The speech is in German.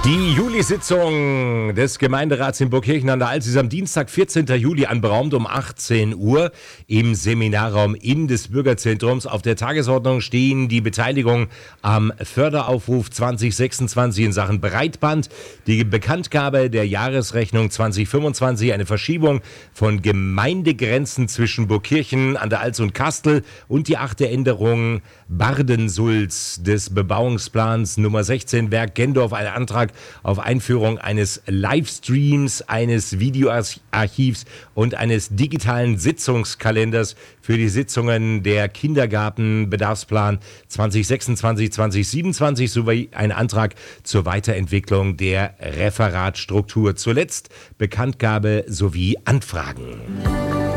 Die Juli-Sitzung des Gemeinderats in Burgkirchen an der Alz ist am Dienstag, 14. Juli, anberaumt um 18 Uhr im Seminarraum in des Bürgerzentrums. Auf der Tagesordnung stehen die Beteiligung am Förderaufruf 2026 in Sachen Breitband, die Bekanntgabe der Jahresrechnung 2025, eine Verschiebung von Gemeindegrenzen zwischen Burgkirchen an der Alz und Kastel und die 8. Änderung Bardensulz des Bebauungsplans Nummer 16 Werk Gendorf, ein Antrag auf Einführung eines Livestreams, eines Videoarchivs und eines digitalen Sitzungskalenders für die Sitzungen der Kindergartenbedarfsplan 2026-2027 sowie ein Antrag zur Weiterentwicklung der Referatsstruktur. Zuletzt Bekanntgabe sowie Anfragen.